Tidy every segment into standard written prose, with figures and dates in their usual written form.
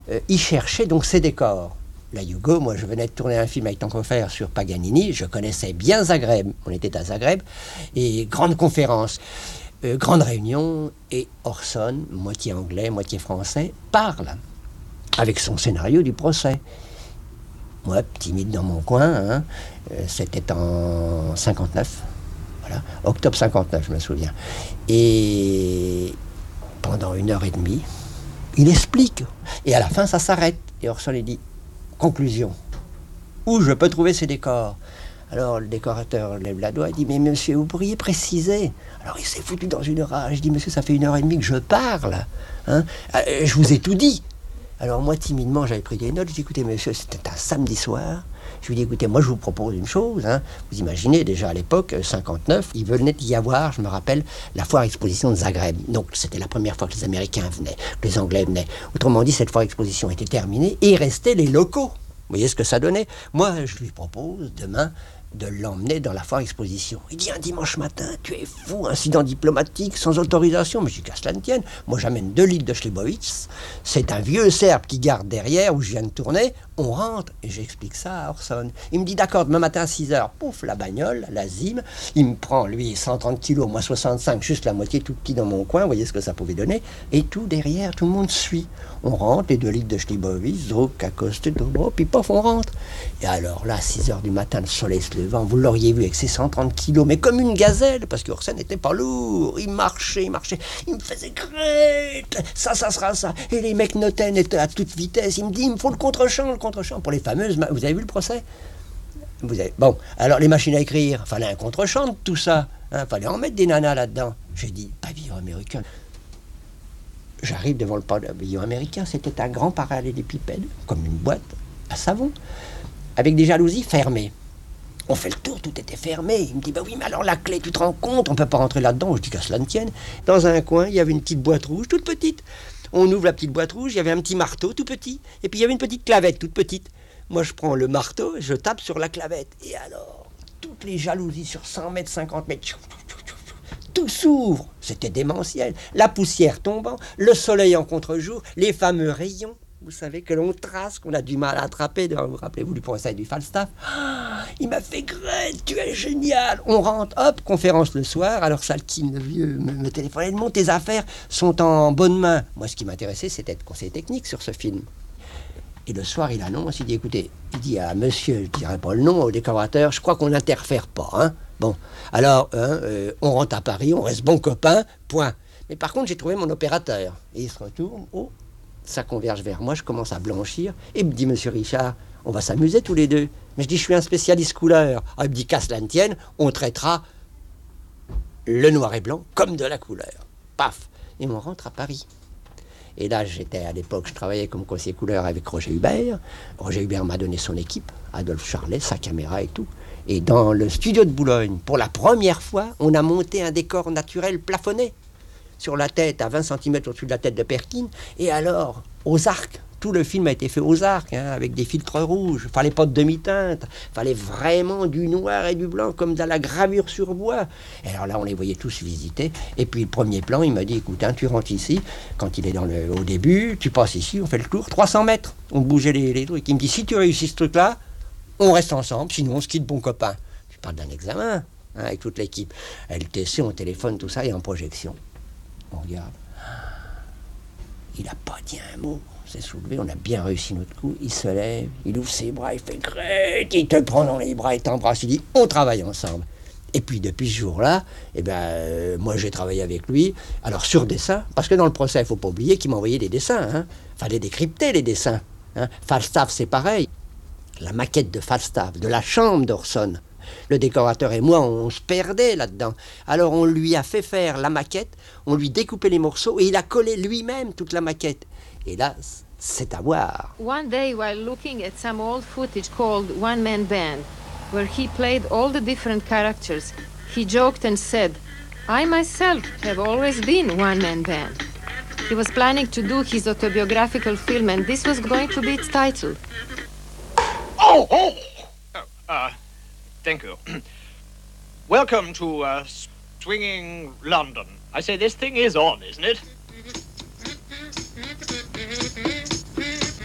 Il cherchait donc ses décors. La Yougo, moi je venais de tourner un film avec Tancofer sur Paganini, je connaissais bien Zagreb, on était à Zagreb, et grande conférence, grande réunion, et Orson, moitié anglais, moitié français, parle avec son scénario du procès. Moi, timide dans mon coin, hein, c'était en 59, voilà, octobre 59, je me souviens. Et pendant 1 heure et demie, il explique, et à la fin ça s'arrête, et Orson lui dit, conclusion, où je peux trouver ces décors? Alors le décorateur lève la doigt et dit, mais monsieur, vous pourriez préciser. Alors il s'est foutu dans une rage, il dit, monsieur, ça fait 1 heure et demie que je parle, hein, je vous ai tout dit. Alors moi, timidement, j'avais pris des notes, je dis, écoutez monsieur, c'était un samedi soir, je lui dis, écoutez, moi je vous propose une chose, hein. Vous imaginez, déjà à l'époque, 59, il venait d'y avoir, je me rappelle, la foire exposition de Zagreb. Donc c'était la première fois que les Américains venaient, que les Anglais venaient. Autrement dit, cette foire exposition était terminée et il restait les locaux. Vous voyez ce que ça donnait? Moi, je lui propose demain de l'emmener dans la foire exposition. Il dit, un dimanche matin, tu es fou, incident diplomatique, sans autorisation. Mais je dis, qu'à cela ne tienne, moi j'amène 2 litres de Schlebowitz, c'est un vieux Serbe qui garde derrière, où je viens de tourner, on rentre, et j'explique ça à Orson. Il me dit, d'accord, demain matin à 6h, pouf, la bagnole, la Zim, il me prend, lui, 130 kilos, moi 65, juste la moitié, tout petit dans mon coin, vous voyez ce que ça pouvait donner, et tout derrière, tout le monde suit. On rentre, les 2 litres de Schlebowitz, Zruk, accosté, puis pof, on rentre. Et alors là, à 6h du matin, le soleil se levant, vous l'auriez vu avec ses 130 kilos, mais comme une gazelle, parce que Orson n'était pas lourd, il marchait, il me faisait grette, ça sera ça. Et les mecs notaient à toute vitesse, il me dit, il me faut le contre-champ pour les fameuses... Vous avez vu le procès? Bon, alors les machines à écrire, fallait un contre-champ de tout ça, hein, fallait en mettre des nanas là-dedans. J'ai dit, pavillon américain. J'arrive devant le pavillon américain, c'était un grand parallélépipède, comme une boîte à savon, avec des jalousies fermées. On fait le tour, tout était fermé. Il me dit, bah oui, mais alors la clé, tu te rends compte, on peut pas rentrer là-dedans. Je dis, qu'à cela ne tienne. Dans un coin, il y avait une petite boîte rouge, toute petite. On ouvre la petite boîte rouge, il y avait un petit marteau, tout petit. Et puis il y avait une petite clavette, toute petite. Moi, je prends le marteau, je tape sur la clavette. Et alors, toutes les jalousies sur 100 mètres, 50 mètres, tout s'ouvre. C'était démentiel. La poussière tombant, le soleil en contre-jour, les fameux rayons. Vous savez, que l'on trace, qu'on a du mal à attraper. Vous rappelez-vous du procès du Falstaff? Il m'a fait grette, tu es génial. On rentre, hop, conférence le soir. Alors Salkin, le vieux, me téléphone. Edmond, tes affaires sont en bonne main. Moi, ce qui m'intéressait, c'était de conseiller technique sur ce film. Et le soir, il annonce, il dit, écoutez, il dit à monsieur, je ne dirai pas le nom, au décorateur, je crois qu'on n'interfère pas, hein. Bon, alors, on rentre à Paris, on reste bons copains, point. Mais par contre, j'ai trouvé mon opérateur. Et il se retourne, oh, ça converge vers moi, je commence à blanchir, et il me dit, monsieur Richard, on va s'amuser tous les deux. Mais je dis, je suis un spécialiste couleur. Ah, il me dit, qu'à cela ne tienne, on traitera le noir et blanc comme de la couleur. Paf. Et on rentre à Paris. Et là, j'étais à l'époque, je travaillais comme conseiller couleur avec Roger Hubert. Roger Hubert m'a donné son équipe, Adolphe Charlet, sa caméra et tout. Et dans le studio de Boulogne, pour la première fois, on a monté un décor naturel plafonné sur la tête, à 20 cm au-dessus de la tête de Perkins. Et alors, aux arcs, tout le film a été fait aux arcs, hein, avec des filtres rouges. Fallait pas de demi-teinte, fallait vraiment du noir et du blanc, comme dans la gravure sur bois. Et alors là, on les voyait tous visiter. Et puis le premier plan, il m'a dit, écoute, hein, tu rentres ici, quand il est au début, tu passes ici, on fait le tour, 300 mètres. On bougeait les trucs. Il me dit, si tu réussis ce truc-là, on reste ensemble, sinon on se quitte, bon copain. Je parle d'un examen, hein, avec toute l'équipe. LTC, on téléphone, tout ça, et en projection. On regarde. Il n'a pas dit un mot. On s'est soulevé, on a bien réussi notre coup. Il se lève, il ouvre ses bras, il fait grette, il te prend dans les bras et t'embrasse. Il dit, on travaille ensemble. Et puis depuis ce jour-là, moi j'ai travaillé avec lui. Alors sur dessin, parce que dans le procès, il ne faut pas oublier qu'il m'envoyait des dessins. Hein. Fallait décrypter les dessins. Hein. Falstaff, c'est pareil. La maquette de Falstaff, de la chambre d'Orson. Le décorateur et moi, on se perdait là-dedans. Alors on lui a fait faire la maquette, on lui découpait les morceaux et il a collé lui-même toute la maquette. Et là, c'est à voir. One day, while looking at some old footage called One Man Band, where he played all the different characters, he joked and said, I myself have always been One Man Band. He was planning to do his autobiographical film and this was going to be its title. Thank you. Welcome to Swinging London. I say, this thing is on, isn't it?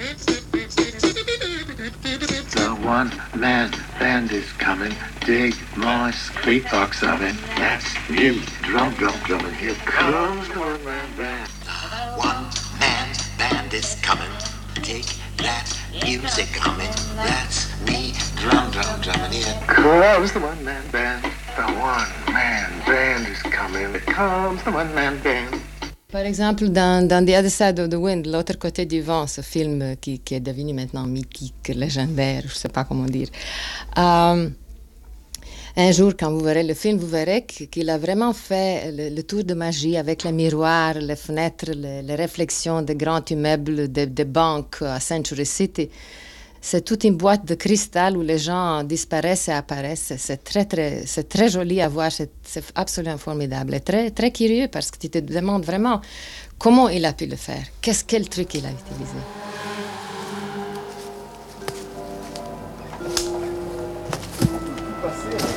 one-man band is coming. Dig my squeak box oven. That's me. Drum, drum, drumming. Here comes the one-man band. The one-man band is coming. Dig that music coming. That's me. Drum, drum, drumming. Here comes the one-man band. The one-man band is coming. Here comes the one-man band. Par exemple, dans The Other Side of the Wind, L'autre côté du vent, ce film qui est devenu maintenant mythique, légendaire, je ne sais pas comment dire. Un jour, quand vous verrez le film, vous verrez qu'il a vraiment fait le tour de magie avec les miroirs, les fenêtres, les réflexions des grands immeubles, des banques à Century City. C'est toute une boîte de cristal où les gens disparaissent et apparaissent. C'est très joli à voir, c'est absolument formidable. Et très, très curieux parce que tu te demandes vraiment comment il a pu le faire. Quel truc il a utilisé. Passer.